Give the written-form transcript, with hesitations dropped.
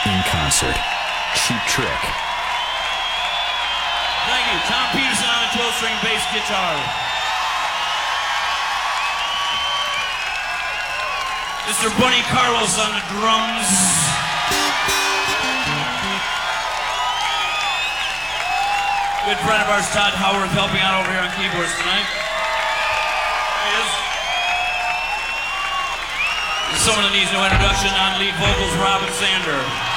in concert. Cheap Trick. Thank you. Tom Peterson on the 12-string bass guitar. Mr. Bunny Carlos on the drums. Good friend of ours, Todd Howard, helping out over here on keyboards tonight. There he is. Someone that needs no introduction on lead vocals, Robin Sander.